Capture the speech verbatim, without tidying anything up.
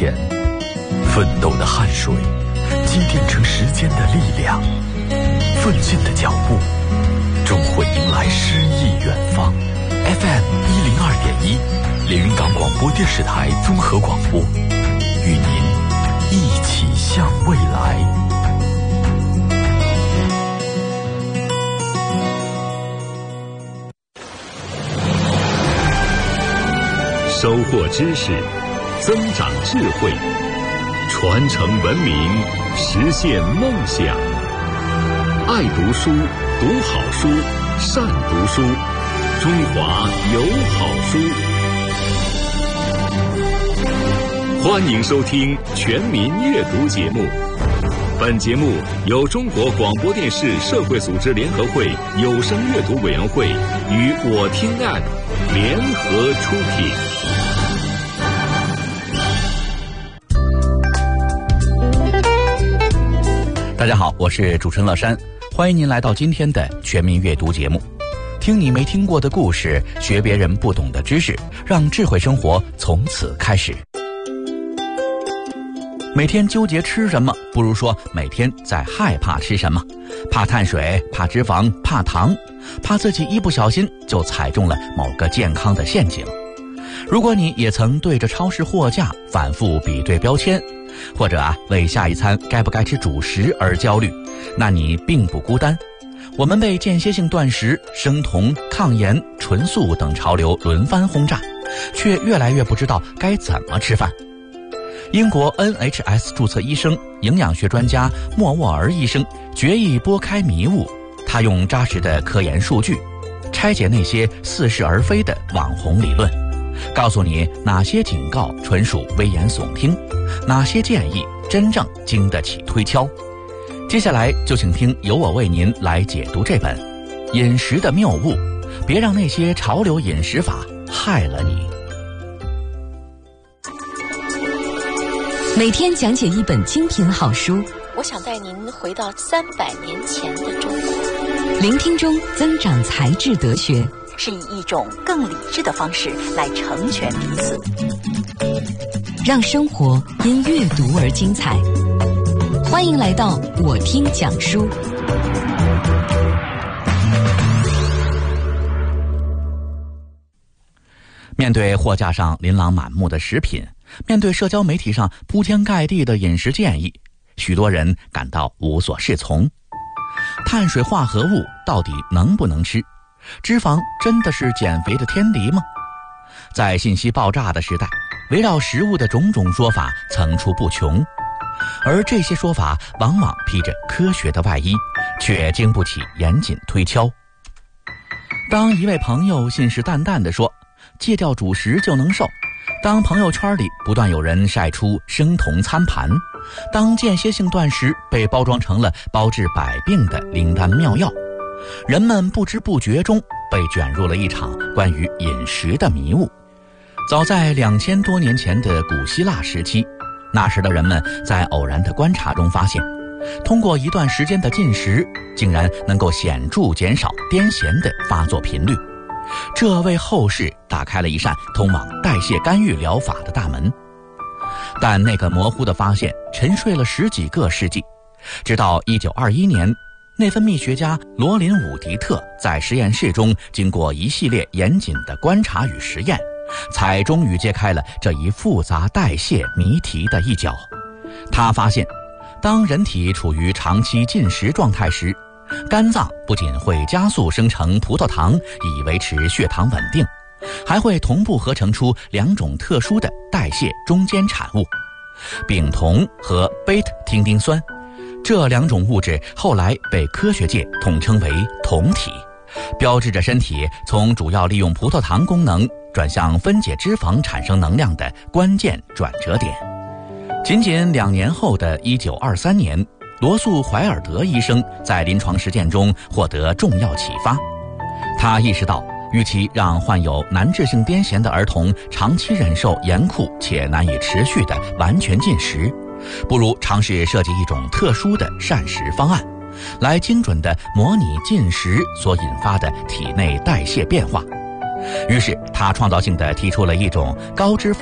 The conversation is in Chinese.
前，奋斗的汗水积淀成时间的力量，奋进的脚步终会迎来诗意远方。 F M 一零二点一，连云港广播电视台综合广播，与您一起向未来。 收获知识，增长智慧，传承文明，实现梦想。爱读书，读好书，善读书，中华有好书。欢迎收听全民阅读节目。本节目由中国广播电视社会组织联合会有声阅读委员会与我听App联合出品。 大家好，我是主持人乐山，欢迎您来到今天的全民阅读节目。听你没听过的故事，学别人不懂的知识，让智慧生活从此开始。每天纠结吃什么，不如说每天在害怕吃什么。怕碳水，怕脂肪，怕糖，怕自己一不小心就踩中了某个健康的陷阱。如果你也曾对着超市货架反复比对标签，或者啊为下一餐该不该吃主食而焦虑，那你并不孤单。我们被间歇性断食、生酮、抗盐、纯素等潮流轮番轰炸，却越来越不知道该怎么吃饭。英国 N H S 注册医生、营养学专家莫沃尔医生决意拨开迷雾，他用扎实的科研数据拆解那些似是而非的网红理论，告诉你哪些警告纯属危言耸听，哪些建议真正经得起推敲。接下来就请听由我为您来解读这本《饮食的谬误》，别让那些潮流饮食法害了你。 每天讲解一本精品好书， 我想带您回到三百年前的中国， 聆听中增长才智德学， 是以一种更理智的方式来成全彼此， 让生活因阅读而精彩。欢迎来到我听讲书。 面对货架上琳琅满目的食品，面对社交媒体上铺天盖地的饮食建议，许多人感到无所适从。碳水化合物到底能不能吃？脂肪真的是减肥的天敌吗？在信息爆炸的时代，围绕食物的种种说法层出不穷，而这些说法往往披着科学的外衣，却经不起严谨推敲。当一位朋友信誓旦旦地说戒掉主食就能瘦，当朋友圈里不断有人晒出生酮餐盘，当间歇性断食被包装成了包治百病的灵丹妙药，人们不知不觉中被卷入了一场关于饮食的迷雾。早在两千多年前的古希腊时期，那时的人们在偶然的观察中发现，通过一段时间的禁食，竟然能够显著减少癫痫的发作频率。这为后世打开了一扇通往代谢干预疗法的大门。但那个模糊的发现沉睡了十几个世纪，直到一九二一年，内分泌学家罗林伍迪特在实验室中经过一系列严谨的观察与实验，才终于揭开了这一复杂代谢谜题的一角。他发现，当人体处于长期进食状态时，肝脏不仅会加速生成葡萄糖以维持血糖稳定，还会同步合成出两种特殊的代谢中间产物，丙酮和贝塔羟丁酸。这两种物质后来被科学界统称为酮体，标志着身体从主要利用葡萄糖功能转向分解脂肪产生能量的关键转折点。仅仅两年后的一九二三年，罗素怀尔德医生在临床实践中获得重要启发。他意识到，与其让患有难治性癫痫的儿童长期忍受严酷且难以持续的完全禁食，不如尝试设计一种特殊的膳食方案，来精准地模拟进食所引发的体内代谢变化。于是他创造性地提出了一种高脂肪